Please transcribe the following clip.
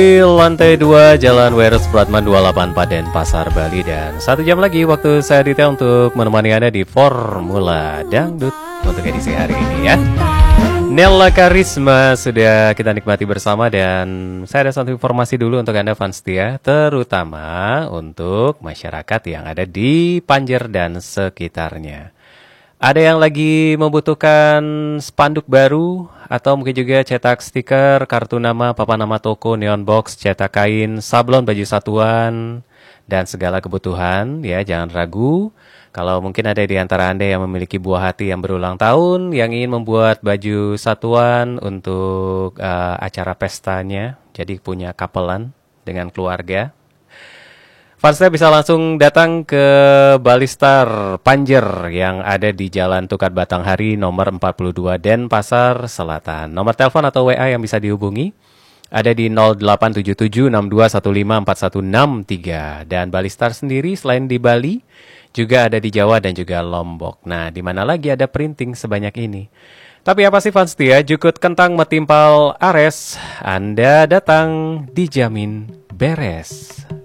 Di lantai 2 Jalan Weres Supratman 284 Denpasar, Bali. Dan 1 jam lagi waktu saya detail untuk menemani Anda di Formula Dangdut untuk edisi hari ini ya. Nella Karisma sudah kita nikmati bersama. Dan saya ada satu informasi dulu untuk Anda fans setia, terutama untuk masyarakat yang ada di Panjer dan sekitarnya. Ada yang lagi membutuhkan spanduk baru atau mungkin juga cetak stiker, kartu nama, papan nama toko, neon box, cetak kain, sablon, baju satuan, dan segala kebutuhan ya, jangan ragu. Kalau mungkin ada di antara Anda yang memiliki buah hati yang berulang tahun, yang ingin membuat baju satuan untuk acara pestanya, jadi punya kapelan dengan keluarga, fansnya bisa langsung datang ke Balistar Panjer yang ada di Jalan Tukar Batanghari nomor 42 Denpasar Selatan. Nomor telepon atau WA yang bisa dihubungi ada di 087762154163. Dan Balistar sendiri selain di Bali juga ada di Jawa dan juga Lombok. Nah, di mana lagi ada printing sebanyak ini? Tapi apa sih fans setia, jukut kentang metimpal ares, Anda datang dijamin beres.